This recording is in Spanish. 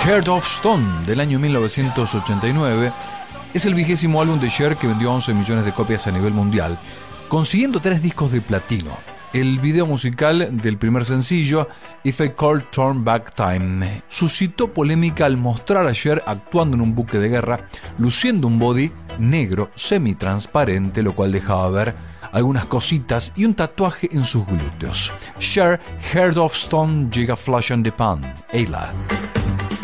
Heart of Stone del año 1989 es el 20º álbum de Cher que vendió 11 millones de copias a nivel mundial, consiguiendo 3 discos de platino. El video musical del primer sencillo, If I Could Turn Back Time, suscitó polémica al mostrar a Cher actuando en un buque de guerra, luciendo un body negro semi-transparente, lo cual dejaba ver algunas cositas y un tatuaje en sus glúteos. Cher, Heart of Stone, llega Flash in the Pan, Ayla.